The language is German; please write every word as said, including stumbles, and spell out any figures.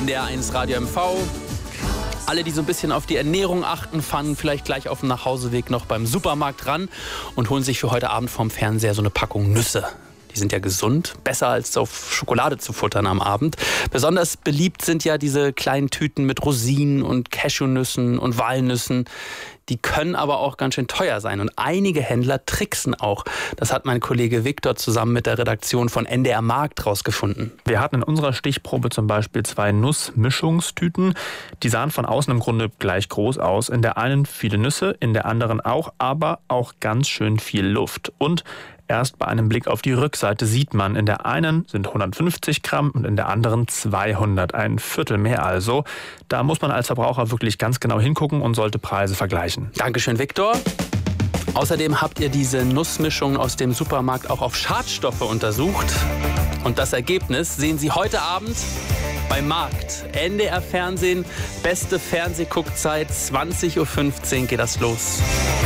N D R eins Radio M V. Alle, die so ein bisschen auf die Ernährung achten, fahren vielleicht gleich auf dem Nachhauseweg noch beim Supermarkt ran und holen sich für heute Abend vorm Fernseher so eine Packung Nüsse. Die sind ja gesund, besser als auf Schokolade zu futtern am Abend. Besonders beliebt sind ja diese kleinen Tüten mit Rosinen und Cashewnüssen und Walnüssen. Die können aber auch ganz schön teuer sein und einige Händler tricksen auch. Das hat mein Kollege Viktor zusammen mit der Redaktion von N D R Markt rausgefunden. Wir hatten in unserer Stichprobe zum Beispiel zwei Nussmischungstüten. Die sahen von außen im Grunde gleich groß aus. In der einen viele Nüsse, in der anderen auch, aber auch ganz schön viel Luft. Und erst bei einem Blick auf die Rückseite sieht man, in der einen sind hundertfünfzig Gramm und in der anderen zweihundert, ein Viertel mehr also. Da muss man als Verbraucher wirklich ganz genau hingucken und sollte Preise vergleichen. Dankeschön, Viktor. Außerdem habt ihr diese Nussmischung aus dem Supermarkt auch auf Schadstoffe untersucht. Und das Ergebnis sehen Sie heute Abend beim Markt. N D R Fernsehen, beste Fernsehguckzeit, zwanzig Uhr fünfzehn geht das los.